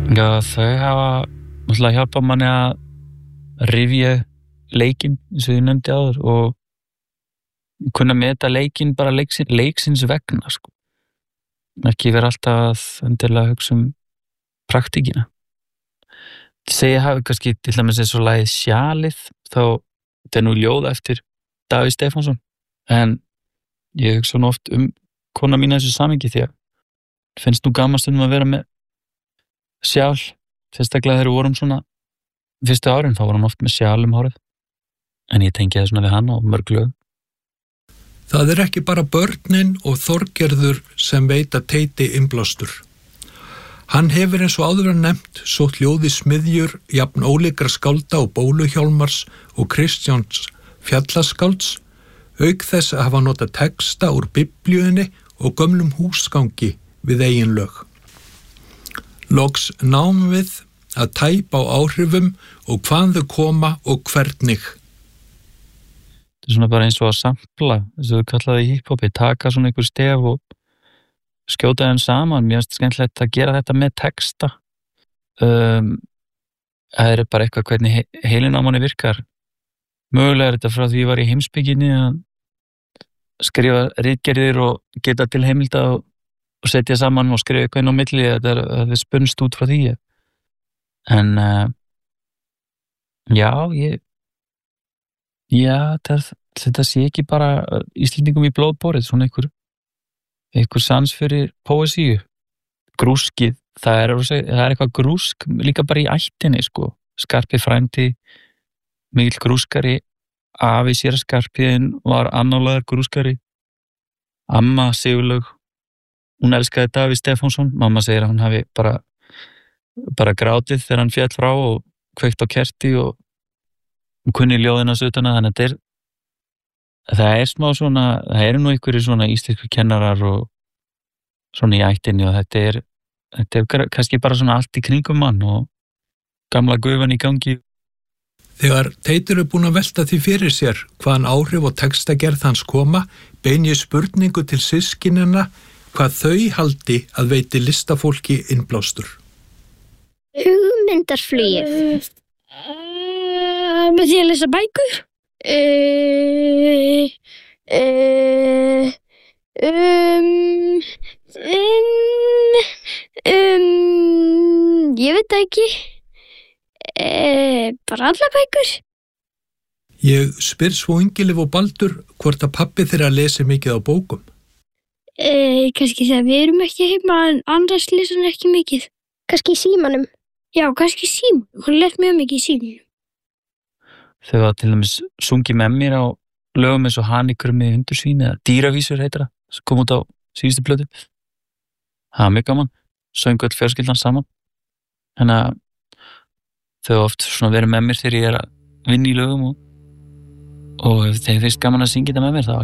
Já, þau hafa náttúrulega hjálpað manni að rifja leikinn, eins og ég nefndi áður, og kunna meta leikinn bara leiksins vegna, sko. Ekki vera alltaf endilega að hugsa praktíkina. Segja hafi kannski til dæmis eins og lagið Sjalið, þá þetta nú ljóð eftir Davíð Stefánsson, en ég hugsa nú oft kona mína þessu samhengi því að finnst nú gaman stundum að vera með sjál, sérstaklega þegar við vorum svona fyrstu árin, þá var hann oft með sjál hárið, en ég tengi það svona við hann og mörg lög. Það ekki bara börnin og Þorgerður sem veita Teiti innblástur. Hann hefur eins og áður nefnt sótt ljóði smiðjur jafn ólíkra skálda og Bóluhjálmars og Kristjáns Fjallaskálds, auk þess að hafa notað texta úr Biblíunni og gömlum húsgangi við eigin lög. Loks náum við að tæpa á áhrifum og hvað þau koma og hvernig. Þetta svona bara eins og að sampla, þess að þau kallaði hip-hopi, taka svona einhver stef og skjóta þeim saman. Mér finnst skemmtilegt að gera þetta með texta. Það bara eitthvað hvernig heilinn á manni virkar. Mögulega þetta frá því ég var í heimspekinni að skrifa ritgerðir og geta til heimilda og setja saman og skrifa eitthvað inn á milli, þetta spunnst út frá því. En þetta sé ekki bara Íslendingum í blóðborið, svona einhver sans fyrir póesíu. Grúskið, það eitthvað grúsk líka bara í ættinni, sko. Skarpi frændi, mikill grúskari, afi sér Skarpiðinn var annálaður grúskari. Amma Sigurlaug, hún elskaði Davíð Stefánsson. Mamma segir að hún hafi bara grátið þegar hann féll frá og kveikt á kerti og hún kunni ljóðina sutana, þannig að það smá svona, það nú einhverjir svona íslensku kennarar og svona í ættinni og þetta kannski bara svona allt í kringum mann og gamla gufan í gangi. Þegar Teitur búinn að velta því fyrir sér hvaðan áhrif og textagerð hans koma, beini ég spurningu til systkinanna hvað þau haldi að veiti listafólki innblástur. Hugmyndarflugið. Með því að lesa bækur? Ég veit ekki. Bara allar bækur. Ég spyr svo Ingilif og Baldur hvort að pabbi þeirra lesi mikið á bókum. Kannski þegar við erum ekki heima, en annars lesa hann ekki mikið. Kannski í símanum. Já, kannski í símanum. Hann les mjög mikið í símanum. Þau var til dæmis sungið með mér á lögum eins og Hanikrummi undursvín eða Dýravísur heitir það, sem kom út á síðustu plötu. Það var mjög gaman, söngu öll fjölskyldan saman. Þannig að þau oft svona verið með mér þegar ég að vinna í lögum og ef þeir finnst gaman að syngja þetta með mér, þá